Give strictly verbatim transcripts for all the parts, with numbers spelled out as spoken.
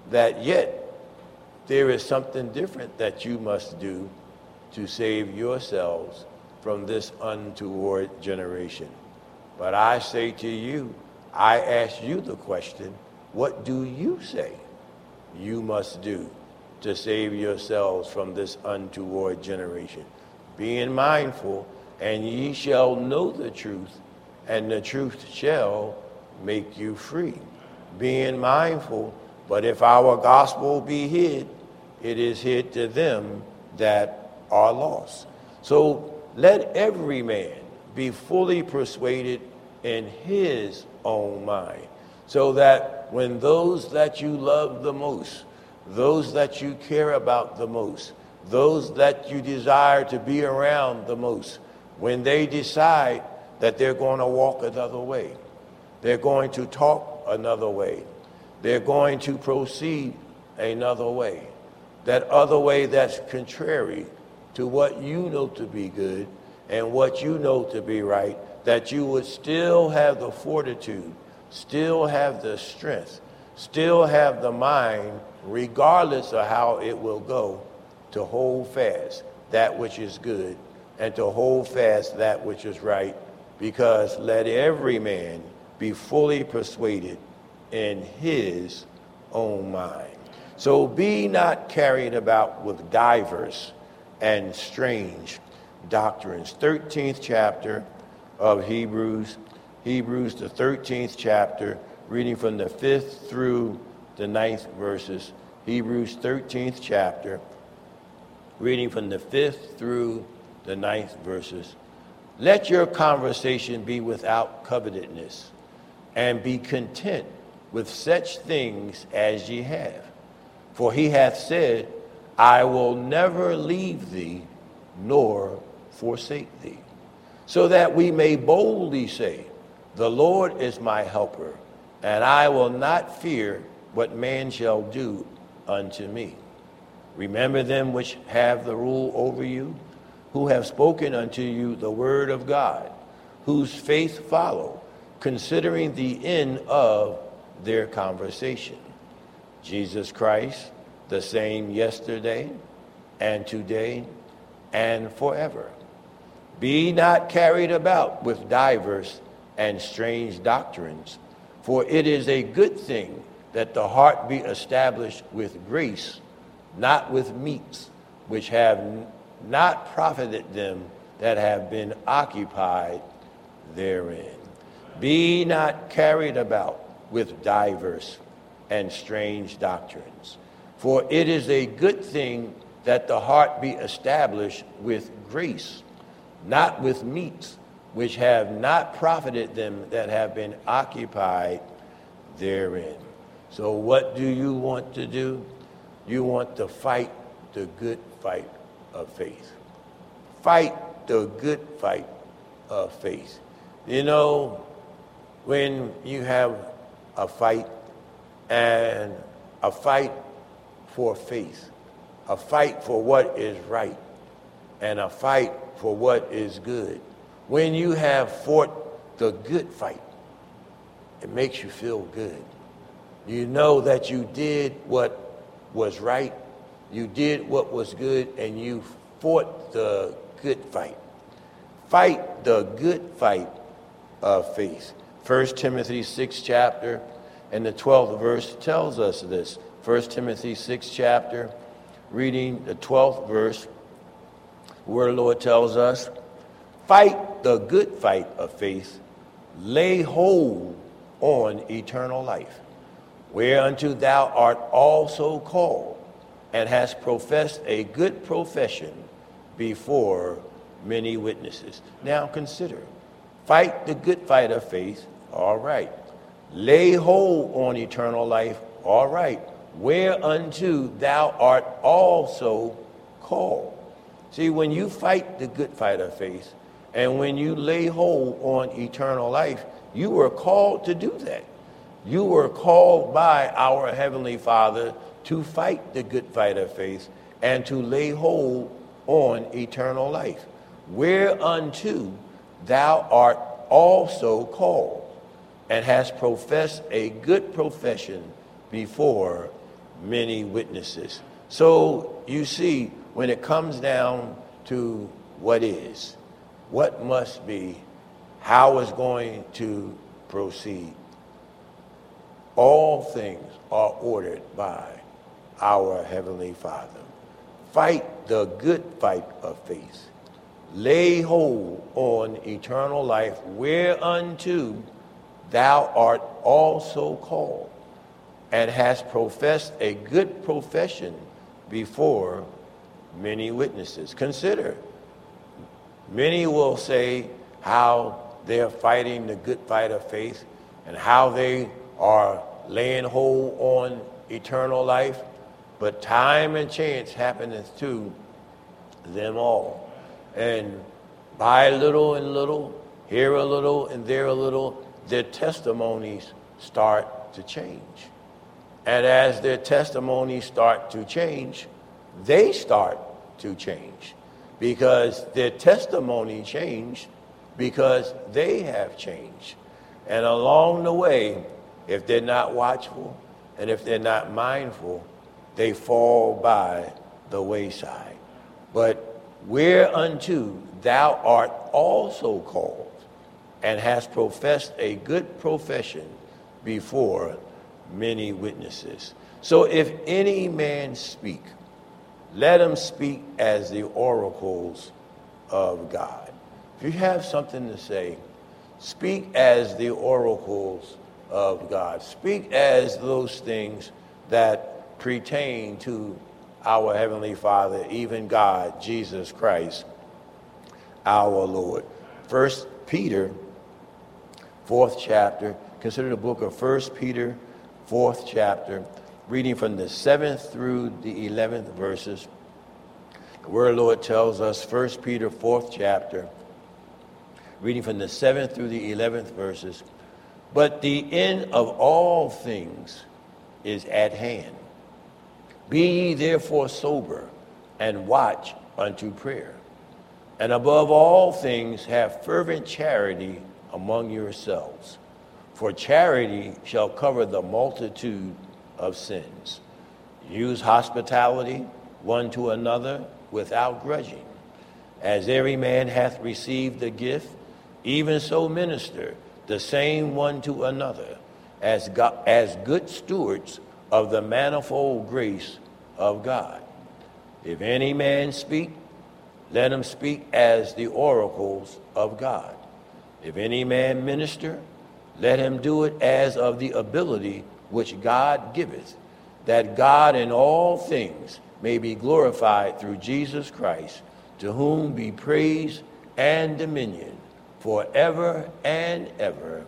that yet there is something different that you must do to save yourselves from this untoward generation. But I say to you, I ask you the question, what do you say you must do to save yourselves from this untoward generation? Being mindful, and ye shall know the truth, and the truth shall make you free. Being mindful, but if our gospel be hid, it is hid to them that are lost. So let every man be fully persuaded in his own mind, so that when those that you love the most, those that you care about the most, those that you desire to be around the most, when they decide that they're going to walk another way, they're going to talk another way, they're going to proceed another way, that other way that's contrary to what you know to be good and what you know to be right, that you would still have the fortitude, still have the strength, still have the mind, regardless of how it will go, to hold fast that which is good and to hold fast that which is right, because let every man be fully persuaded in his own mind. So be not carried about with divers and strange doctrines. thirteenth chapter of Hebrews, Hebrews the thirteenth chapter, reading from the fifth through the ninth verses. Hebrews thirteenth chapter, reading from the fifth through the ninth verses. Let your conversation be without covetousness, and be content with such things as ye have. For he hath said, I will never leave thee, nor forsake thee. So that we may boldly say, the Lord is my helper, and I will not fear what man shall do unto me. Remember them which have the rule over you, who have spoken unto you the word of God, whose faith follow, considering the end of their conversation. Jesus Christ, the same yesterday and today and forever. Be not carried about with divers and strange doctrines, for it is a good thing that the heart be established with grace, not with meats, which have not profited them that have been occupied therein. Be not carried about with divers and strange doctrines, for it is a good thing that the heart be established with grace, not with meats, which have not profited them that have been occupied therein. So what do you want to do? You want to fight the good fight of faith. Fight the good fight of faith. You know, when you have a fight, and a fight for faith, a fight for what is right, and a fight for what is good. When you have fought the good fight, it makes you feel good. You know that you did what was right, you did what was good, and you fought the good fight. Fight the good fight of faith. First Timothy sixth chapter and the twelfth verse tells us this. First Timothy sixth chapter, reading the twelfth verse, where the Lord tells us, fight the good fight of faith, lay hold on eternal life, whereunto thou art also called, and hast professed a good profession before many witnesses. Now consider, fight the good fight of faith, all right. Lay hold on eternal life, all right. Whereunto thou art also called. See, when you fight the good fight of faith, and when you lay hold on eternal life, you were called to do that. You were called by our Heavenly Father to fight the good fight of faith and to lay hold on eternal life, whereunto thou art also called, and hast professed a good profession before many witnesses. So you see, when it comes down to what is, what must be, how it's going to proceed, all things are ordered by our Heavenly Father. Fight the good fight of faith. Lay hold on eternal life, whereunto thou art also called, and hast professed a good profession before many witnesses. Consider, many will say how they're fighting the good fight of faith and how they are laying hold on eternal life, but time and chance happeneth to them all. And by little and little, here a little and there a little, their testimonies start to change. And as their testimonies start to change, they start to change, because their testimony changed because they have changed. And along the way, if they're not watchful and if they're not mindful, they fall by the wayside. But whereunto thou art also called, and hast professed a good profession before many witnesses. So if any man speak, let him speak as the oracles of God. If you have something to say, speak as the oracles of God. Speak as those things that pertain to our Heavenly Father, even God, Jesus Christ, our Lord. First Peter, fourth chapter. Consider the book of First Peter, fourth chapter, reading from the seventh through the eleventh verses. The word of the Lord tells us, First Peter, fourth chapter, reading from the seventh through the eleventh verses, but the end of all things is at hand. Be ye therefore sober, and watch unto prayer. And above all things have fervent charity among yourselves, for charity shall cover the multitude of sins. Use hospitality one to another without grudging. As every man hath received a gift, even so minister the same one to another, as God, as good stewards of the manifold grace of God. If any man speak, let him speak as the oracles of God. If any man minister, let him do it as of the ability which God giveth, that God in all things may be glorified through Jesus Christ, to whom be praise and dominion forever and ever.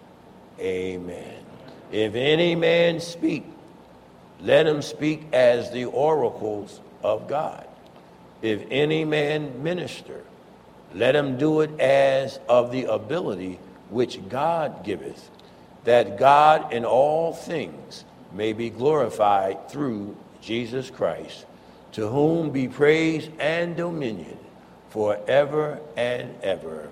Amen. If any man speak, let him speak as the oracles of God. If any man minister, let him do it as of the ability which God giveth, that God in all things may be glorified through Jesus Christ, to whom be praise and dominion forever and ever.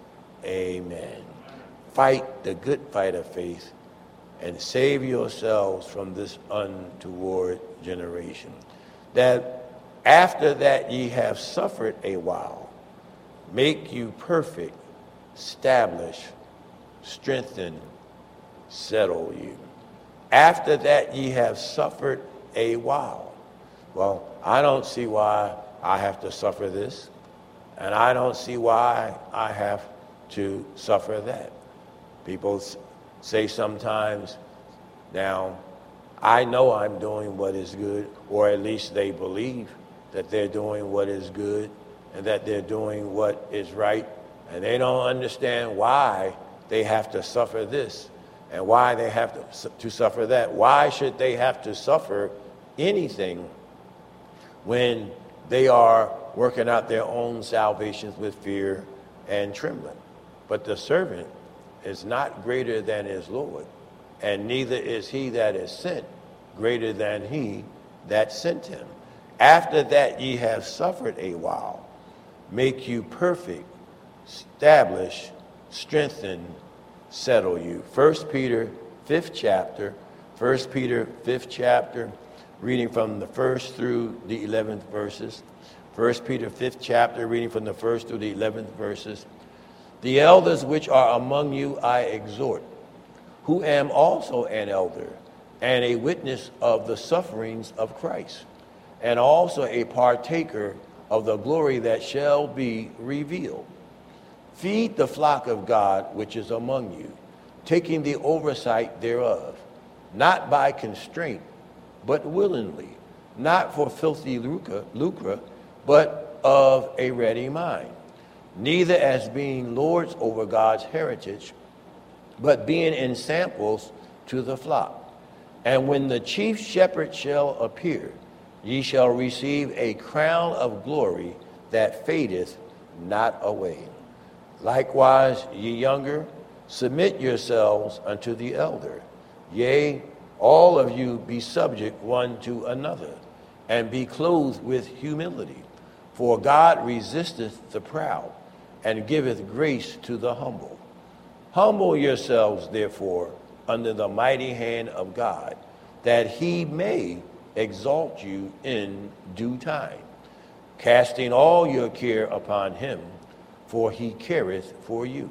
Amen. Fight the good fight of faith, and save yourselves from this untoward generation. That after that ye have suffered a while, make you perfect, establish, strengthen, settle you. After that ye have suffered a while. Well, I don't see why I have to suffer this, and I don't see why I have to suffer that. People say sometimes, now, I know I'm doing what is good, or at least they believe that they're doing what is good and that they're doing what is right, and they don't understand why they have to suffer this and why they have to, to suffer that. Why should they have to suffer anything when they are working out their own salvations with fear and trembling? But the servant is not greater than his Lord, and neither is he that is sent greater than he that sent him. After that ye have suffered a while, make you perfect, establish, strengthen, settle you. First Peter, fifth chapter, First Peter, fifth chapter, reading from the first through the eleventh verses. First Peter, fifth chapter, reading from the first through the eleventh verses. The elders which are among you I exhort, who am also an elder, and a witness of the sufferings of Christ, and also a partaker of the glory that shall be revealed. Feed the flock of God which is among you, taking the oversight thereof, not by constraint, but willingly, not for filthy lucre, lucre, but of a ready mind, neither as being lords over God's heritage, but being ensamples to the flock. And when the chief shepherd shall appear, ye shall receive a crown of glory that fadeth not away. Likewise, ye younger, submit yourselves unto the elder. Yea, all of you be subject one to another, and be clothed with humility. For God resisteth the proud, and giveth grace to the humble. Humble yourselves, therefore, under the mighty hand of God, that he may exalt you in due time, casting all your care upon him, for he careth for you.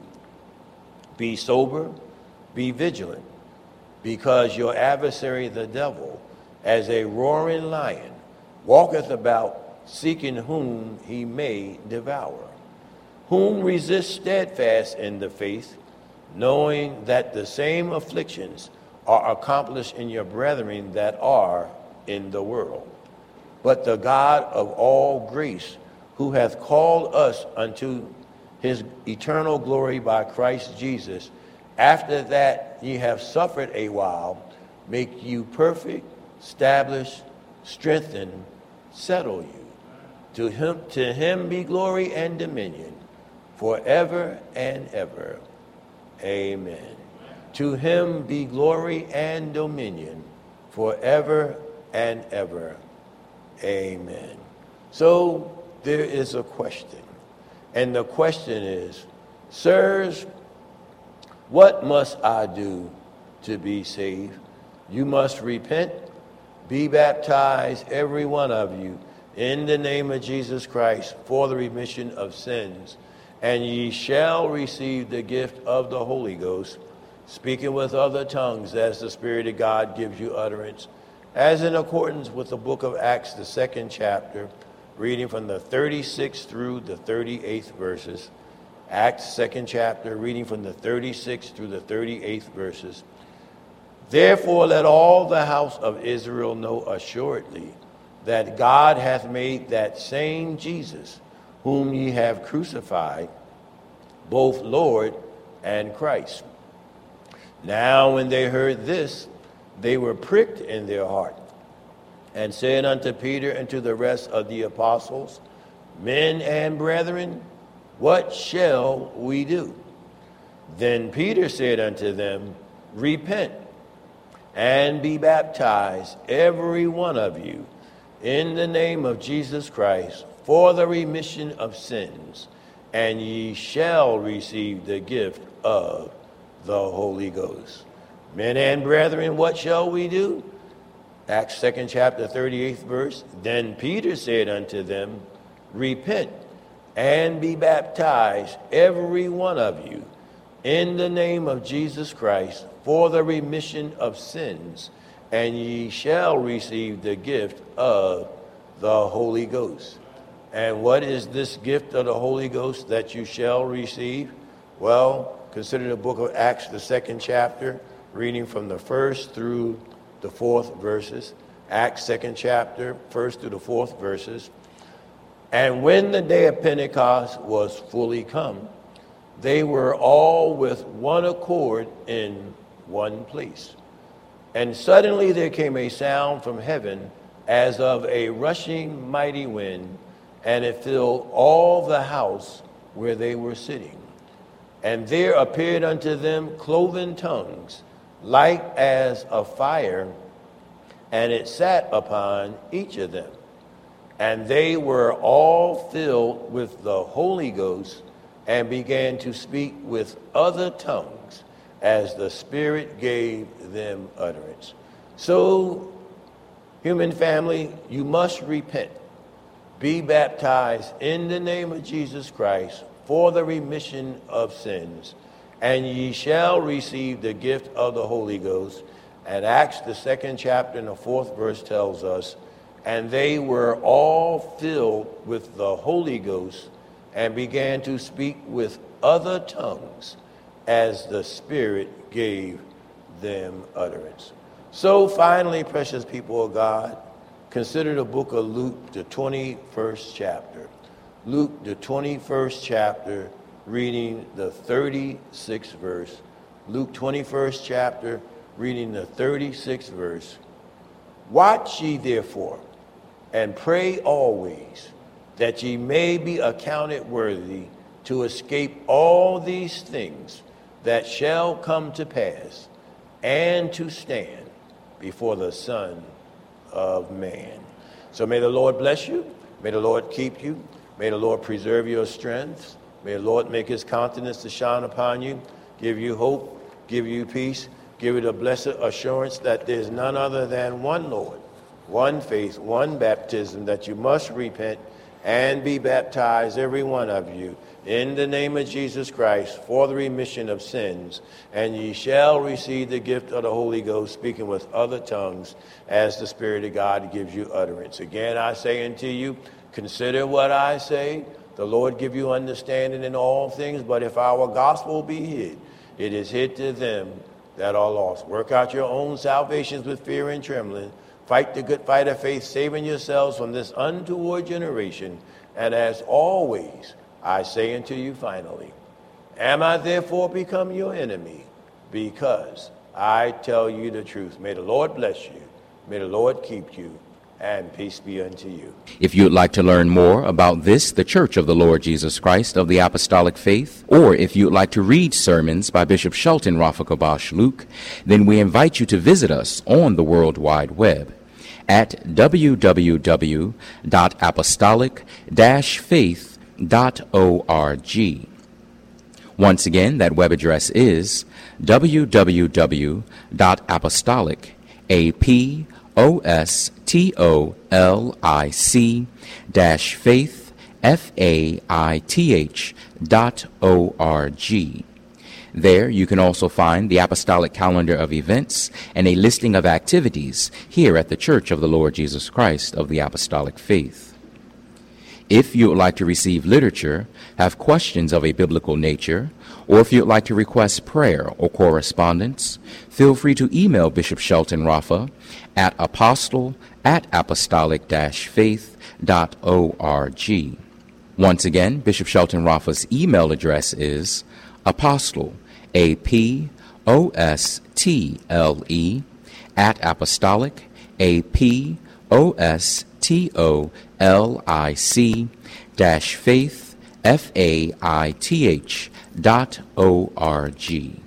Be sober, be vigilant, because your adversary the devil, as a roaring lion, walketh about, seeking whom he may devour. Whom resist steadfast in the faith, knowing that the same afflictions are accomplished in your brethren that are in the world. But the God of all grace, who hath called us unto his eternal glory by Christ Jesus, after that ye have suffered a while, make you perfect, establish, strengthen, settle you. To him, to him be glory and dominion forever and ever. Amen. To him be glory and dominion forever and ever. Amen. So there is a question. And the question is, sirs, what must I do to be saved? You must repent, be baptized, every one of you, in the name of Jesus Christ, for the remission of sins, and ye shall receive the gift of the Holy Ghost, speaking with other tongues as the Spirit of God gives you utterance, as in accordance with the book of Acts, the second chapter, reading from the thirty-sixth through the thirty-eighth verses. Acts, second chapter, reading from the thirty-sixth through the thirty-eighth verses. Therefore let all the house of Israel know assuredly that God hath made that same Jesus, whom ye have crucified, both Lord and Christ. Now when they heard this, they were pricked in their heart, and said unto Peter and to the rest of the apostles, Men and brethren, what shall we do? Then Peter said unto them, Repent, and be baptized, every one of you, in the name of Jesus Christ, for the remission of sins, and ye shall receive the gift of the Holy Ghost. Men and brethren, what shall we do? Acts second chapter, thirty-eighth verse. Then Peter said unto them, Repent, and be baptized, every one of you, in the name of Jesus Christ, for the remission of sins, and ye shall receive the gift of the Holy Ghost. And what is this gift of the Holy Ghost that you shall receive? Well, consider the book of Acts, the second chapter, reading from the first through the fourth verses. Acts, second chapter, first through the fourth verses. And when the day of Pentecost was fully come, they were all with one accord in one place. And suddenly there came a sound from heaven as of a rushing mighty wind, and it filled all the house where they were sitting. And there appeared unto them cloven tongues, like as of fire, and it sat upon each of them. And they were all filled with the Holy Ghost, and began to speak with other tongues, as the Spirit gave them utterance. So Human family, you must repent. Be baptized in the name of Jesus Christ for the remission of sins, and ye shall receive the gift of the Holy Ghost. And Acts, the second chapter and the fourth verse tells us, and they were all filled with the Holy Ghost and began to speak with other tongues as the Spirit gave them utterance. So finally, precious people of God, consider the book of Luke, the twenty-first chapter. Luke, the twenty-first chapter, reading the thirty-sixth verse. Luke, twenty-first chapter, reading the thirty-sixth verse. Watch ye therefore, and pray always, that ye may be accounted worthy to escape all these things that shall come to pass, and to stand before the Son of Man. So may the Lord bless you. May the Lord keep you. May the Lord preserve your strength. May the Lord make his countenance to shine upon you, give you hope, give you peace, give you the blessed assurance that there's none other than one Lord, one faith, one baptism, that you must repent and be baptized, every one of you, in the name of Jesus Christ for the remission of sins, and ye shall receive the gift of the Holy Ghost, speaking with other tongues as the Spirit of God gives you utterance. Again, I say unto you, consider what I say. The Lord give you understanding in all things, but if our gospel be hid, it is hid to them that are lost. Work out your own salvations with fear and trembling. Fight the good fight of faith, saving yourselves from this untoward generation. And as always, I say unto you finally, am I therefore become your enemy? Because I tell you the truth. May the Lord bless you. May the Lord keep you. And peace be unto you. If you would like to learn more about this, the Church of the Lord Jesus Christ of the Apostolic Faith, or if you would like to read sermons by Bishop Shelton Rafa Kabash Luke, then we invite you to visit us on the World Wide Web at w w w dot apostolic dash faith dot org. Once again, that web address is w w w dot apostolic, A P O S T O L I C dash faith, F A I T H dot O R G. There you can also find the apostolic calendar of events and a listing of activities here at the Church of the Lord Jesus Christ of the Apostolic Faith. If you would like to receive literature, have questions of a biblical nature, or if you would like to request prayer or correspondence, feel free to email Bishop Shelton Rafa at apostle at apostolic dash faith dot org. Once again, Bishop Shelton Rafa's email address is apostle, A P O S T L E, at apostolic, A P O S T O L I C, dash faith, F A I T H, dot O R G.